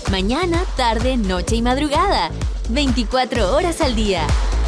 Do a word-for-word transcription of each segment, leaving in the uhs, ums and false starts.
Mañana, tarde, noche y madrugada. veinticuatro horas al día.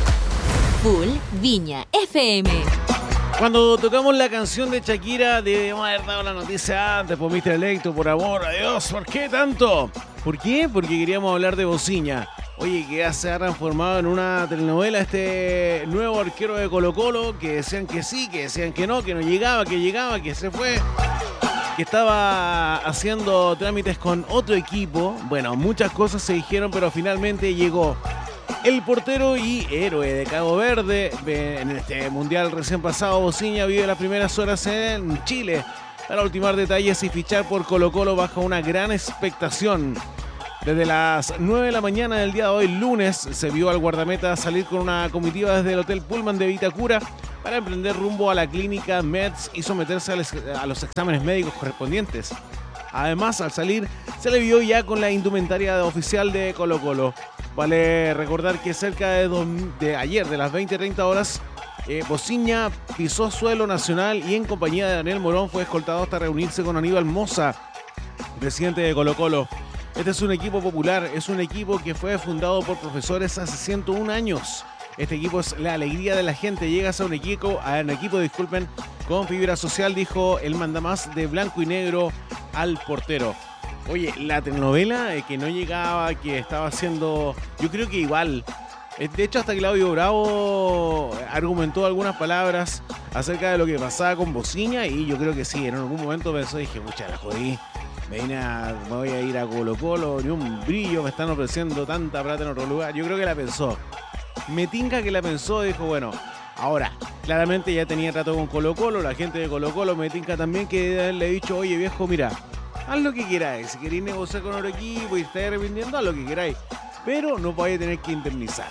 Full Viña F M. Cuando tocamos la canción de Shakira, debemos haber dado la noticia antes, por mister Electo, por amor a Dios. ¿Por qué tanto? ¿Por qué? Porque queríamos hablar de Bociña. Oye, que ya se ha transformado en una telenovela este nuevo arquero de Colo-Colo, que decían que sí, que decían que no, que no llegaba, que llegaba, que se fue, que estaba haciendo trámites con otro equipo. Bueno, muchas cosas se dijeron, pero finalmente llegó. El portero y héroe de Cabo Verde en este mundial recién pasado, Bociña vive las primeras horas en Chile para ultimar detalles y fichar por Colo-Colo bajo una gran expectación. Desde las nueve de la mañana del día de hoy, lunes, se vio al guardameta salir con una comitiva desde el Hotel Pullman de Vitacura para emprender rumbo a la clínica Meds y someterse a los exámenes médicos correspondientes. Además, al salir, se le vio ya con la indumentaria oficial de Colo-Colo. Vale recordar que cerca de, dos, de ayer, de las veinte treinta horas, eh, Bociña pisó suelo nacional y en compañía de Daniel Morón fue escoltado hasta reunirse con Aníbal Mosa, presidente de Colo-Colo. Este es un equipo popular, es un equipo que fue fundado por profesores hace ciento un años. Este equipo es la alegría de la gente. Llegas a un equipo, a un equipo, disculpen, con fibra social, dijo el mandamás de blanco y negro al portero. Oye, la telenovela eh, que no llegaba, que estaba haciendo, yo creo que igual. De hecho, hasta Claudio Bravo argumentó algunas palabras acerca de lo que pasaba con Bociña y yo creo que sí, en algún momento pensó, dije, mucha la jodí. Me, vine a, me voy a ir a Colo-Colo, ni un brillo, me están ofreciendo tanta plata en otro lugar. Yo creo que la pensó. Me tinca que la pensó, dijo, bueno, ahora, claramente ya tenía trato con Colo-Colo, la gente de Colo-Colo me tinca también que le he dicho, oye viejo, mira, haz lo que queráis, si queréis negociar con otro equipo y estáis arrepintiendo, haz lo que queráis, pero no vais a tener que indemnizar.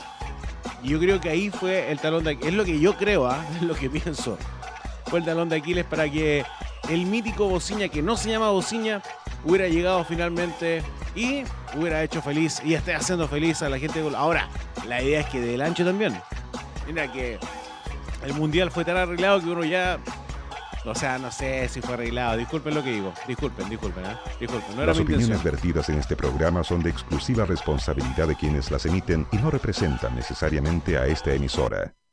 Y yo creo que ahí fue el talón de Aquiles, es lo que yo creo, ¿eh? Es lo que pienso, fue el talón de Aquiles para que el mítico Bociña, que no se llama Bociña, hubiera llegado finalmente y hubiera hecho feliz y esté haciendo feliz a la gente de Colo. Ahora, la idea es que del ancho también. Mira que el mundial fue tan arreglado que uno ya, o sea, no sé si fue arreglado. Disculpen lo que digo. Disculpen, disculpen, ¿eh? Disculpen. No era Las mi opiniones intención. vertidas en este programa son de exclusiva responsabilidad de quienes las emiten y no representan necesariamente a esta emisora.